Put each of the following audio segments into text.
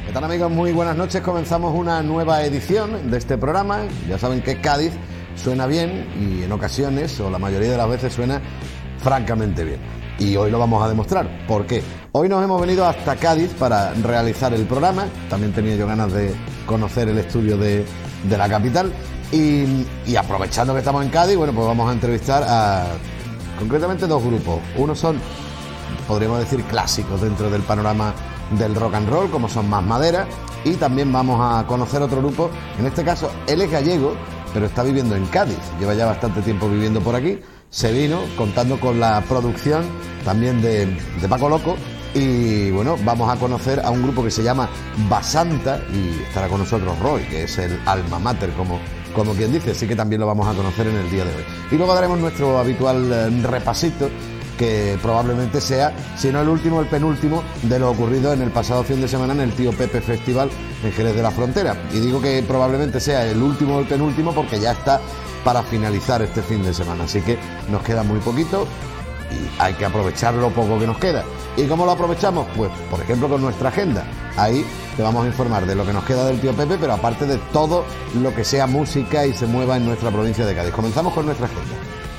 ¿Qué tal, amigos? Muy buenas noches. Comenzamos una nueva edición de este programa. Ya saben que Cádiz suena bien y en ocasiones, o la mayoría de las veces, suena francamente bien. Y hoy lo vamos a demostrar. ¿Por qué? Hoy nos hemos venido hasta Cádiz para realizar el programa. También tenía yo ganas de conocer el estudio de la capital. Y aprovechando que estamos en Cádiz, bueno, pues vamos a entrevistar a concretamente dos grupos. Uno son, podríamos decir, clásicos dentro del panorama del rock and roll, como son Más Madera, y también vamos a conocer otro grupo. En este caso, él es gallego, pero está viviendo en Cádiz, lleva ya bastante tiempo viviendo por aquí. Se vino contando con la producción también de Paco Loco, y bueno, vamos a conocer a un grupo que se llama Basanta, y estará con nosotros Roy, que es el alma mater, como quien dice, así que también lo vamos a conocer en el día de hoy. Y luego daremos nuestro habitual repasito, que probablemente sea, si no el último, el penúltimo de lo ocurrido en el pasado fin de semana en el Tío Pepe Festival en Jerez de la Frontera. Y digo que probablemente sea el último o el penúltimo porque ya está para finalizar este fin de semana. Así que nos queda muy poquito y hay que aprovechar lo poco que nos queda. ¿Y cómo lo aprovechamos? Pues, por ejemplo, con nuestra agenda. Ahí te vamos a informar de lo que nos queda del Tío Pepe, pero aparte de todo lo que sea música y se mueva en nuestra provincia de Cádiz. Comenzamos con nuestra agenda.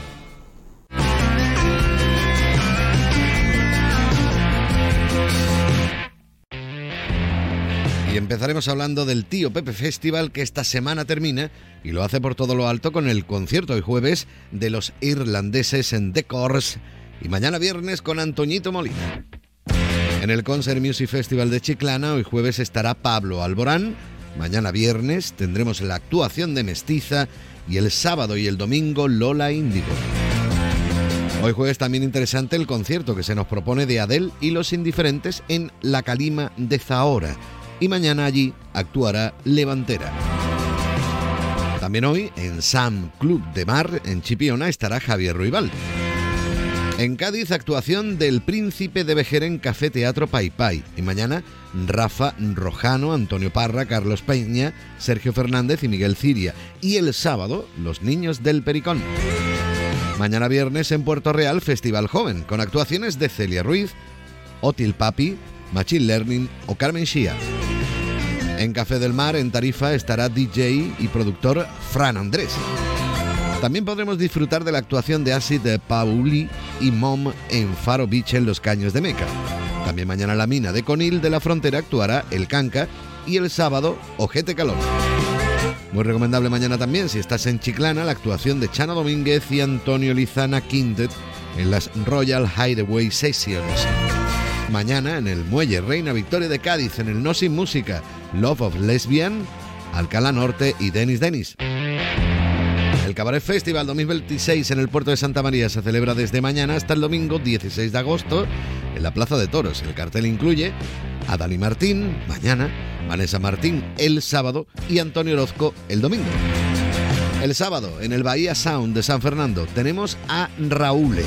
Y empezaremos hablando del Tío Pepe Festival, que esta semana termina y lo hace por todo lo alto con el concierto hoy jueves de los irlandeses en The Corrs y mañana viernes con Antoñito Molina. En el Concert Music Festival de Chiclana hoy jueves estará Pablo Alborán, mañana viernes tendremos la actuación de Mestiza y el sábado y el domingo Lola Índigo. Hoy jueves también interesante el concierto que se nos propone de Adele y Los Indiferentes en La Calima de Zahora. Y mañana allí actuará Levantera. También hoy en Sam Club de Mar, en Chipiona, estará Javier Ruibal. En Cádiz, actuación del Príncipe de Vejer en Café Teatro Pai Pai. Y mañana, Rafa Rojano, Antonio Parra, Carlos Peña, Sergio Fernández y Miguel Ciria. Y el sábado, Los Niños del Pericón. Mañana viernes en Puerto Real, Festival Joven, con actuaciones de Celia Ruiz, Otil Papi, Machine Learning o Carmen Shia. En Café del Mar, en Tarifa, estará DJ y productor Fran Andrés. También podremos disfrutar de la actuación de Acid Pauli y Mom en Faro Beach en Los Caños de Meca. También mañana en la mina de Conil de la Frontera actuará El Canca y el sábado Ojete Calor. Muy recomendable mañana también, si estás en Chiclana, la actuación de Chano Domínguez y Antonio Lizana Quintet en las Royal Hideaway Sessions. Mañana en el Muelle Reina Victoria de Cádiz, en el No Sin Música, Love of Lesbian, Alcalá Norte y Denis. El Cabaret Festival 2026 en el puerto de Santa María se celebra desde mañana hasta el domingo 16 de agosto en la Plaza de Toros. El cartel incluye a Dani Martín mañana, Vanessa Martín el sábado y Antonio Orozco el domingo. El sábado en el Bahía Sound de San Fernando tenemos a Raúl.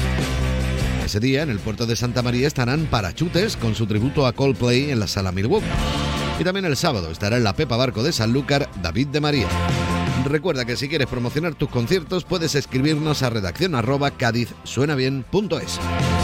Ese día, en el puerto de Santa María, estarán Parachutes con su tributo a Coldplay en la Sala Milwaukee. Y también el sábado estará en la Pepa Barco de Sanlúcar David de María. Recuerda que si quieres promocionar tus conciertos puedes escribirnos a redacción@cadizsuenabien.es.